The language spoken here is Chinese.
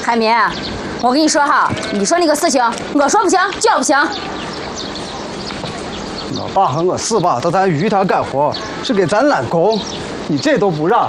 海民，我跟你说哈，你说那个事情，我说不行就不行。 我爸和我四爸到咱鱼塘干活，是给咱揽工，你这都不让。